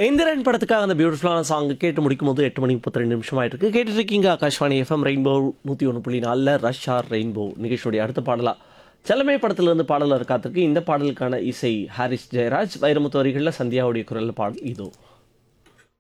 இந்திரன் படத்துக்காக அந்த பியூட்டிஃபுல்லான சாங் கேட்டு முடிக்கும் போது 8 மணி 32 நிமிஷம் ஆயிட்டு இருக்கு. கேட்டுட்டு இருக்கீங்க Akashvani FM rainbow 101.4 rush R rainbow நிகழ்ச்சியுடைய அடுத்த பாடலா செல்லமே படத்திலிருந்து பாடல் இருக்காத்திருக்கு. இந்த பாடலுக்கான இசை ஹாரிஸ் ஜெயராஜ், வைரமுத்து வரிகளில் சந்தியாவுடைய குரல் பாடல் இதோ.